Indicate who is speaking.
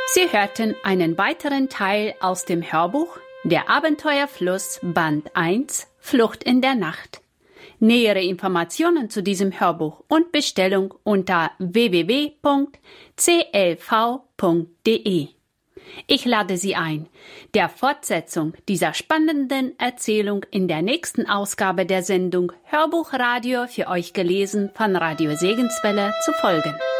Speaker 1: Sie hörten einen weiteren Teil aus dem Hörbuch Der Abenteuerfluss Band 1 Flucht in der Nacht. Nähere Informationen zu diesem Hörbuch und Bestellung unter www.clv.de. Ich lade Sie ein, der Fortsetzung dieser spannenden Erzählung in der nächsten Ausgabe der Sendung Hörbuchradio für euch gelesen von Radio Segenswelle zu folgen.